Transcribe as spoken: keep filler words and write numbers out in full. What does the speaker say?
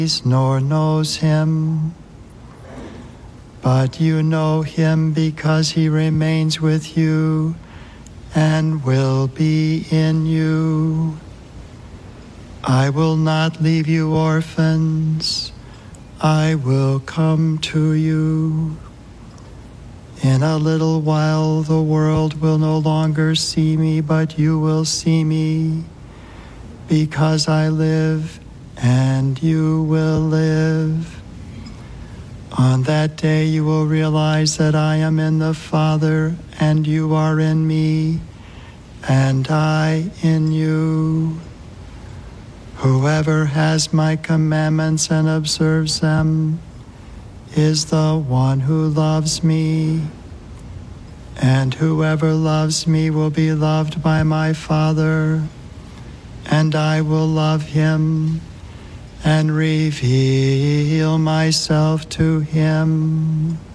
nor knows him. But you know him because he remains with you and will be in you. I will not leave you orphans. I will come to you. In a little while the world will no longer see me, but you will see me, because I live and you will live. On that day you will realize that I am in the Father, and you are in me, and I in you. Whoever has my commandments and observes them is the one who loves me. And whoever loves me will be loved by my Father, and I will love him and reveal myself to him.